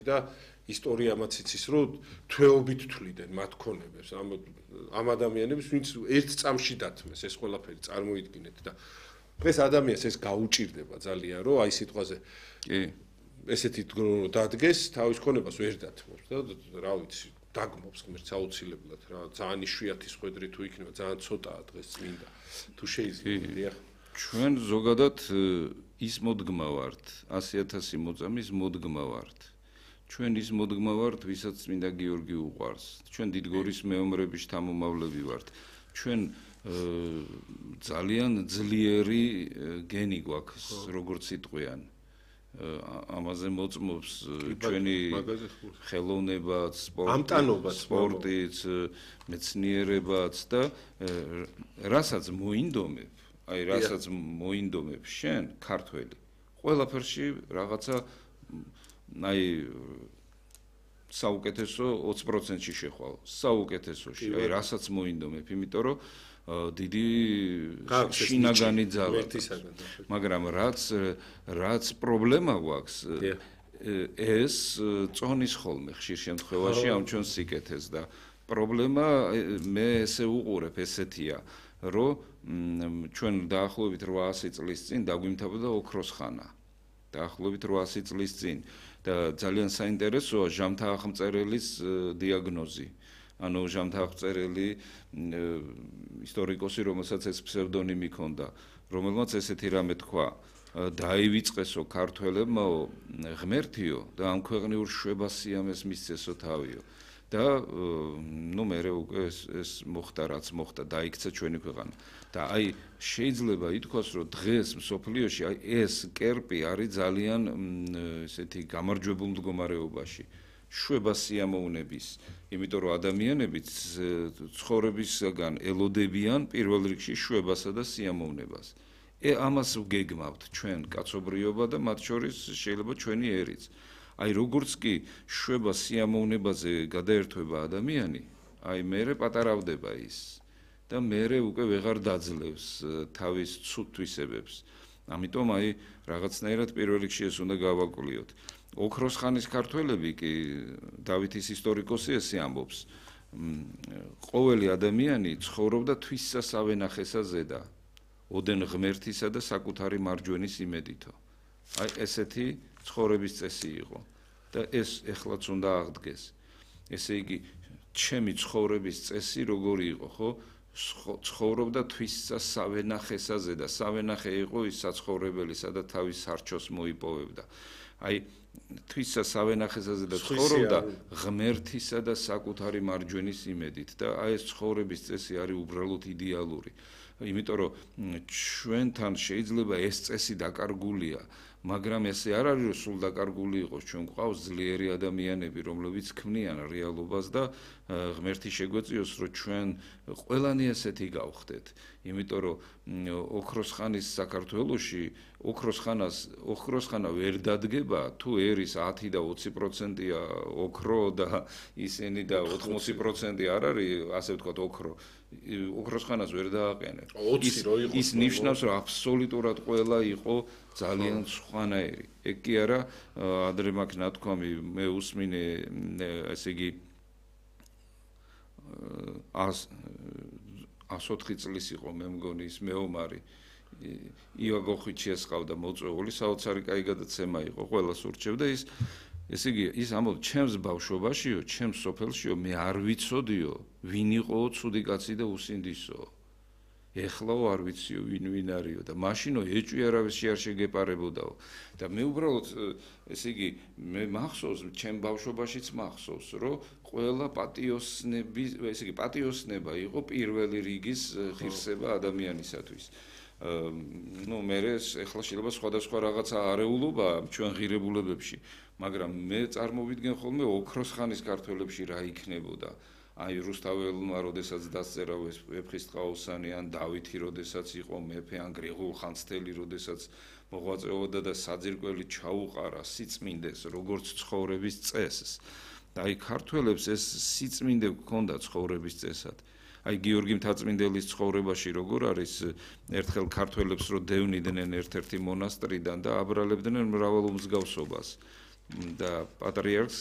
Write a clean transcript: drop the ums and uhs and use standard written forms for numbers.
და ისტორიამაც იცის, რომ თვეობით თვლიდნენ მათ ქონებებს, ამ ადამიანებს, ვინც ერთ წამში დათმეს ეს ყველაფერი წარმოიდგინეთ და დღეს ადამიანს ეს გაუჭირდება ძალიან, რომ აი სიტყვაზე ესეთი დრო დადგეს, თავის ქონებას ვერ დათმობს და რა ვიცი, დაგმობს ღმერთს აუცილებლად რა, ძალიან იშვიათი ხვედრი თუ იქნება, ძალიან ცოტაა დღეს წმინდა. თუ შეიძლება, ჩვენ ზოგადად ის მოდგმა ვართ, 100,000 მოწამის მოდგმა ვართ. ჩვენ ის მოდგმა ვართ, ვისაც წმინდა გიორგი უყვარს. ჩვენ დიდგორის მეომრების შთამომავლები ვართ. ჩვენ ძალიან ძლიერი გენი გვაქვს, როგორც იტყვიან. ამაზე მოწმობს ჩვენი ხელოვნებაც, სპორტიც, მეცნიერებაც და რასაც მოინდომებ, რასაც მოინდომებ შენ, ქართველი, ყველაფერში რაღაცა საუკეთესო 20%-ში შეხვალ, საუკეთესოში, რასაც მოინდომებ, იმიტომ რომ დიდი შინაგანი ძალა, მაგრამ რაც პრობლემა გვაქვს, ეს წონის ხოლმე ხშირ შემთხვევაში ამ ჩვენ სიკეთეს და პრობლემა მე ესე უყურებ ესეთია, რომ ჩვენ დაახლოებით 800 წლის წინ დაგვიმთავრდა ოქროს ხანა. დაახლოებით 800 წლის წინ და ძალიან საინტერესოა ჟამთა აღმწერელის დიაგნოზი. ანუ ჟამთა აღმწერელი ისტორიკოსი, რომელსაც ეს ფსევდონიმი ჰქონდა, რომელმაც ესეთი რამე თქვა: დაივიწყესო ქართველებმაო ღმერთიო და ამ ქვეყნიურ შვებასიამეს მისცესო თავიო. და მერე უკვე ეს მოხდა, რაც მოხდა, დაიქცა ჩვენი ქვეყანა. და აი შეიძლება ითქვას, რომ დღეს მსოფლიოში აი ეს კერპი არის ძალიან ესეთი გამარჯვებულ მდგომარეობაში. შვება სიამოვნების, იმიტომ რომ ადამიანები ცხოვრებისგან ელოდებიან პირველ რიგში შვებასა და სიამოვნებას. ამას ვგეგმავთ ჩვენ კაცობრიობა და მათ შორის შეიძლება ჩვენი ერიც. აი როგორც კი შვება სიამოვნებაზე გადაერთვება ადამიანი, აი მერე პატარავდება ის და მერე უკვე ვეღარ დაძლევს თავის ცუდ თვისებებს. ამიტომ აი რაღაცნაირად პირველ რიგში ეს უნდა გავაკვლიოთ. ოქროს ხანის ქართველები კი დავითის ისტორიკოსი ესე ამბობს. ყოველი ადამიანი ცხოვრობდა თვისსა სავენახესა ზედა, ოდენ ღმერთისა და საკუთარი მარჯვენის იმედითო. აი ესეთი ცხოვრების წესი იყო და ეს ეხლაც უნდა აღდგეს. ესე იგი, ჩემი ცხოვრების წესი როგორი იყო, ხო? ცხოვრობდა თვისსა სავენახესაზე და სავენახე იყო ის საცხოვრებელი, სადაც თავის სარჩოს მოიპოვებდა. აი თვისსა სავენახესაზე და ცხოვრობდა ღმერთისა და საკუთარი მარჯვენის იმედით და აი ეს ცხოვრების წესი არის უბრალოდ იდეალური. იმიტომ რომ ჩვენთან შეიძლება ეს წესი დაკარგულია, მაგრამ ესე არ არის რომ სულ დაკარგული იყოს, ჩვენ გვყავს ძლიერი ადამიანები, რომლებიც ქმნიან რეალობას და ღმერთი შეგვეწიოს, რომ ჩვენ ყველანი ესეთი გავხდეთ. იმიტომ რომ ოქროს ხანის საქართველოში ოქროს ხანა ვერ დადგება, თუ ერის 10 და 20%-ია ოქრო და ისინი და 80% არ არის, ასე ვთქვათ, ოქრო. ოქროს ხანას ვერ დააყენეთ. ის ნიშნავს, რომ აბსოლუტურად ყველა იყო ძალიან სხვანაირი. ეგ კი არა, ადრე მაქვს ნათქვამი, მე უსმინე, ესე იგი 104 წლის იყო მე მგონი ის მეომარი ივაგოხვიჩიას ყავდა მოწვეული, საოცარი კაი გადაცემა იყო, ყველას ურჩევდა ის. ესე იგი, ის ამბობს, ჩემს ბავშვობაშიო, ჩემს სოფელშიო მე არ ვიცოდიო, ვინ იყოო ცუდი კაცი და უსინდისო. ეხლაო არ ვიციო, ვინ არისო და მაშინო ეჭვი არავისი არ შეგეპარებოდაო. და მე უბრალოდ, ესე იგი, მე მახსოვს, ჩემ ბავშვობაშიც მახსოვს, რომ ყველა პატიოსნება იყო პირველი რიგის ღირსება ადამიანისათვის. მერე ეხლა შეიძლება სხვადასხვა რაღაცა არეულობა ჩვენ ღირებულებებში, მაგრამ მე წარმოვიდგენ ხოლმე ოქროს ხანის ქართველებში რა იქნებოდა. აი რუსთაველმა როდესაც დასწერა ვეფხისტყაოსანი ან დავითი როდესაც იყო მეფე ან გრიგოლ ხანძთელი როდესაც მოღვაწეობდა და საძირკველი ჩაუყარა სიწმინდეს როგორც ცხოვრების წესს. აი ქართველებს ეს სიწმინდე გქონდა ცხოვრების წესად. აი გიორგი მთაწმინდელის ცხოვრებაში როგორ არის ერთხელ ქართველებს რო დევნიდნენ ერთ-ერთი მონასტრიდან და აბრალებდნენ მრავალ უმსგავსობას. და პატრიარქს